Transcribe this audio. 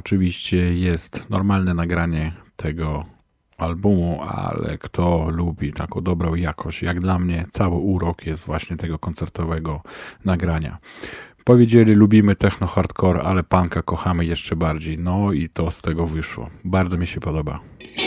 oczywiście jest normalne nagranie tego albumu, ale kto lubi taką dobrą jakość, jak dla mnie cały urok jest właśnie tego koncertowego nagrania. Powiedzieli, lubimy techno hardcore, ale punka kochamy jeszcze bardziej. No i to z tego wyszło. Bardzo mi się podoba.